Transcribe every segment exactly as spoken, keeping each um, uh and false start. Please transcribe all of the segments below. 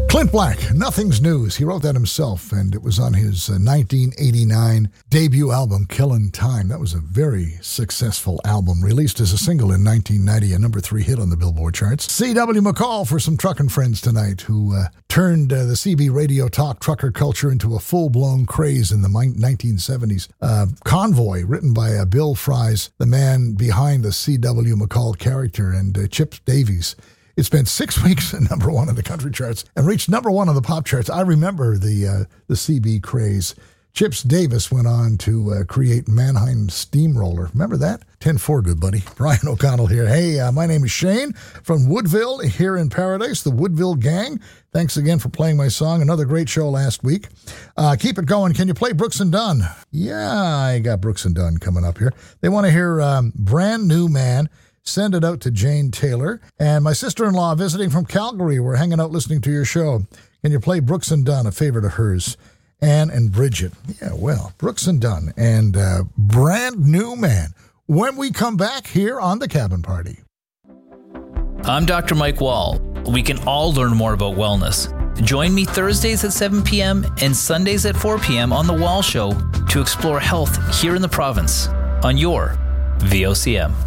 Clint Black, Nothing's News. He wrote that himself, and it was on his uh, nineteen eighty-nine debut album, Killin' Time. That was a very successful album, released as a single in nineteen ninety, a number three hit on the Billboard charts. C W McCall for some trucking friends tonight who uh, turned uh, the C B radio talk trucker culture into a full-blown craze in the nineteen seventies. Uh, Convoy, written by uh, Bill Fries, the man behind the C W McCall character, and uh, Chip Davies. It spent six weeks at number one on the country charts and reached number one on the pop charts. I remember the uh, the C B craze. Chips Davis went on to uh, create Mannheim Steamroller. Remember that? ten four, good buddy. Brian O'Connell here. Hey, uh, my name is Shane from Woodville here in Paradise, the Woodville Gang. Thanks again for playing my song. Another great show last week. Uh, keep it going. Can you play Brooks and Dunn? Yeah, I got Brooks and Dunn coming up here. They want to hear um, Brand New Man. Send it out to Jane Taylor. And my sister-in-law visiting from Calgary. We're hanging out listening to your show. Can you play Brooks and Dunn, a favorite of hers? Anne and Bridget. Yeah, well, Brooks and Dunn and uh, Brand New Man. When we come back here on The Cabin Party. I'm Doctor Mike Wall. We can all learn more about wellness. Join me Thursdays at seven p.m. and Sundays at four p.m. on The Wall Show to explore health here in the province on your V O C M.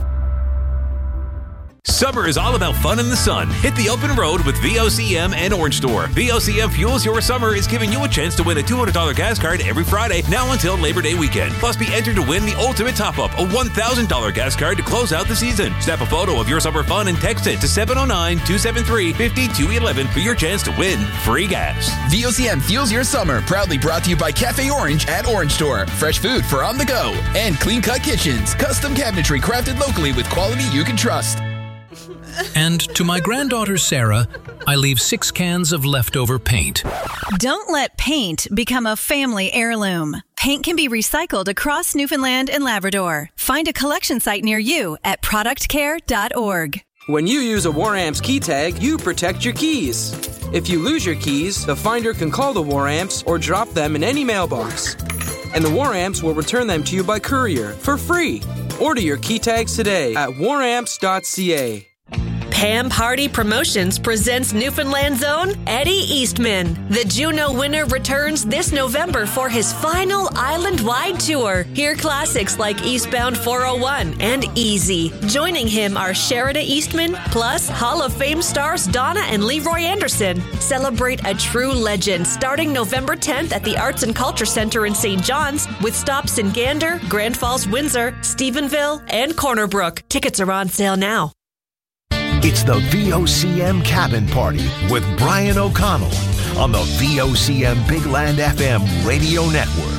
Summer is all about fun in the sun. Hit the open road with V O C M and Orange Store. V O C M Fuels Your Summer is giving you a chance to win a two hundred dollars gas card every Friday, now until Labor Day weekend. Plus, be entered to win the ultimate top-up, a one thousand dollars gas card to close out the season. Snap a photo of your summer fun and text it to seven oh nine, two seven three, five two one one for your chance to win free gas. V O C M Fuels Your Summer, proudly brought to you by Cafe Orange at Orange Store. Fresh food for on the go. And Clean Cut Kitchens, custom cabinetry crafted locally with quality you can trust. And to my granddaughter Sarah, I leave six cans of leftover paint. Don't let paint become a family heirloom. Paint can be recycled across Newfoundland and Labrador. Find a collection site near you at product care dot org. When you use a WarAmps key tag, you protect your keys. If you lose your keys, the finder can call the WarAmps or drop them in any mailbox. And the WarAmps will return them to you by courier for free. Order your key tags today at war amps dot c a. Pam Party Promotions presents Newfoundland's own Eddie Eastman. The Juno winner returns this November for his final island-wide tour. Hear classics like Eastbound four oh one and Easy. Joining him are Sherida Eastman, plus Hall of Fame stars Donna and Leroy Anderson. Celebrate a true legend starting November tenth at the Arts and Culture Center in Saint John's with stops in Gander, Grand Falls, Windsor, Stephenville, and Corner Brook. Tickets are on sale now. It's the V O C M Cabin Party with Brian O'Connell on the V O C M Big Land F M radio network.